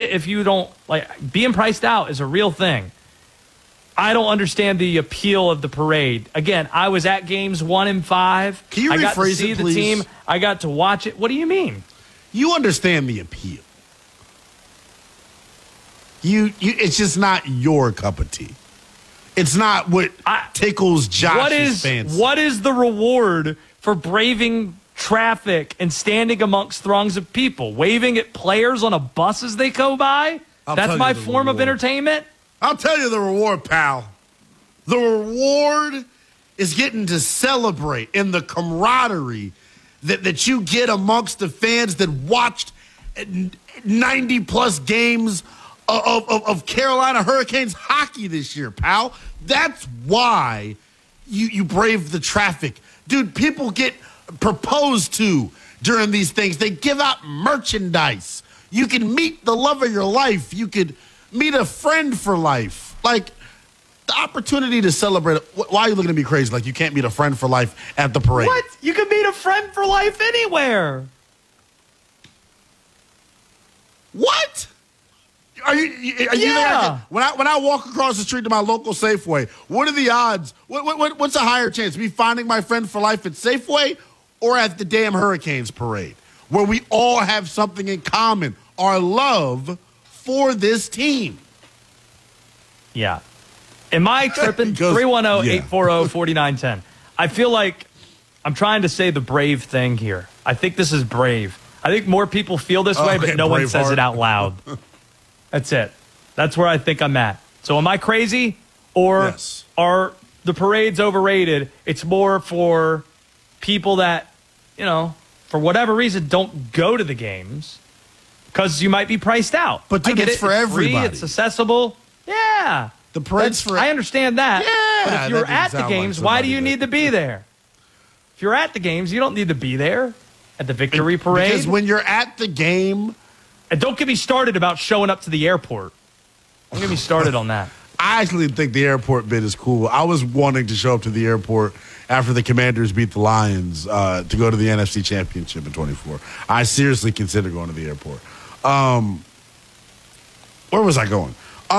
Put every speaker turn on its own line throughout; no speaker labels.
it if you don't like being priced out is a real thing. I don't understand the appeal of the parade. Again, I was at games 1 and 5.
Can you
I got to
rephrase
see
it,
the
please?
team. I got to watch it. What do you mean?
You understand the appeal. It's just not your cup of tea. It's not what tickles Josh's fancy.
What is the reward for braving traffic and standing amongst throngs of people, waving at players on a bus as they go by? That's my form of entertainment?
I'll tell you the reward, pal. The reward is getting to celebrate in the camaraderie that you get amongst the fans that watched 90-plus games of Carolina Hurricanes hockey this year, pal. That's why you brave the traffic. Dude, people get proposed to during these things. They give out merchandise. You can meet the love of your life. You could meet a friend for life. Like, the opportunity to celebrate. Why are you looking at me crazy? Like you can't meet a friend for life at the parade.
What? You can meet a friend for life anywhere.
What? Are you there? When I walk across the street to my local Safeway, what are the odds? What's a higher chance? Me finding my friend for life at Safeway or at the damn Hurricanes parade, where we all have something in common, our love for this team.
Yeah. Am I tripping? 310-840-4910. I feel like I'm trying to say the brave thing here. I think this is brave. I think more people feel this way, but no one says it out loud. That's it. That's where I think I'm at. So am I crazy? Or are the parades overrated? It's more for people that, for whatever reason, don't go to the games because you might be priced out.
But dude, it's for everybody.
Free, it's accessible. Yeah.
The parade's for...
I understand that.
Yeah.
But if you're at the games, why do you need to be there? If you're at the games, you don't need to be there at the victory parade.
Because when you're at the game...
And don't get me started about showing up to the airport. Don't get me started on that.
I actually think the airport bit is cool. I was wanting to show up to the airport after the Commanders beat the Lions to go to the NFC Championship in 24. I seriously consider going to the airport. Where was I going?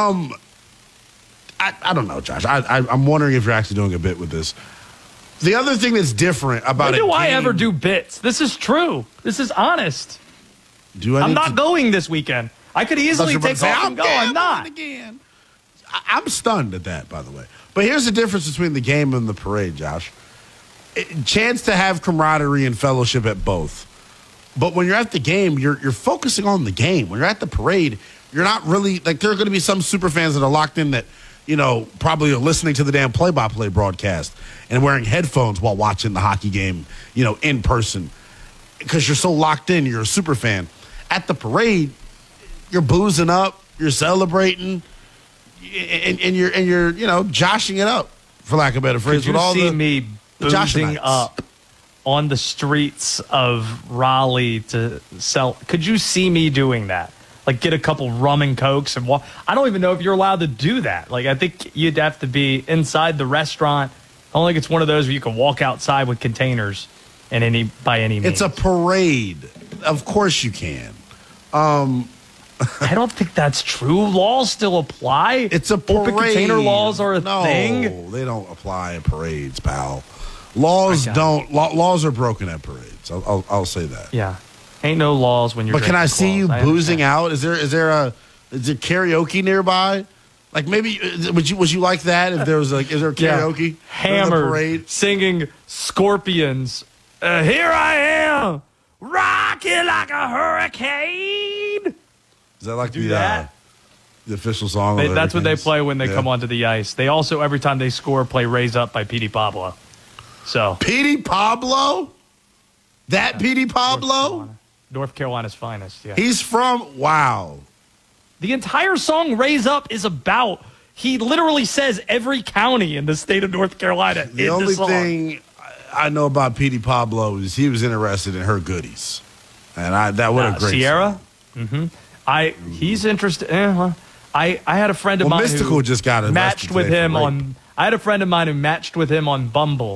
I don't know, Josh. I'm wondering if you're actually doing a bit with this. The other thing that's different about
when do I ever do bits? This is true. This is honest. I'm not going this weekend. I could easily take off and go. I'm not.
Again. I'm stunned at that, by the way. But here's the difference between the game and the parade, Josh. Chance to have camaraderie and fellowship at both. But when you're at the game, you're focusing on the game. When you're at the parade, you're not really – like there are going to be some super fans that are locked in that, probably are listening to the damn play-by-play broadcast and wearing headphones while watching the hockey game, in person. Because you're so locked in, you're a super fan. At the parade, you're boozing up, you're celebrating, and you're joshing it up, for lack of a better phrase.
Could you see me boozing up on the streets of Raleigh to sell? Could you see me doing that? Like get a couple rum and cokes and walk? I don't even know if you're allowed to do that. Like I think you'd have to be inside the restaurant. I don't think it's one of those where you can walk outside with containers and by any means.
It's a parade. Of course you can.
I don't think that's true. Laws still apply.
It's a parade.
Open container laws are a thing.
No, they don't apply in parades, pal. Laws don't. Laws are broken at parades. I'll say that.
Yeah, ain't no laws when you're.
But can I see you boozing out? Is there karaoke nearby? Like maybe would you like that if there was is there karaoke?
Hammered singing Scorpions. Here I am, rocking like a hurricane.
Is that like the official song?
That's what they play when they come onto the ice. They also, every time they score, play Raise Up by Petey Pablo. So
Petey Pablo? Petey Pablo?
North Carolina's finest, yeah.
He's from, wow.
The entire song Raise Up is about, he literally says every county in the state of North Carolina in the song.
The only thing I know about Petey Pablo is he was interested in her goodies. And that would have great
Sierra? Mm-hmm. He's interested. I had a friend of mine
Mystical
who
just got
matched with him on. I had a friend of mine who matched with him on Bumble,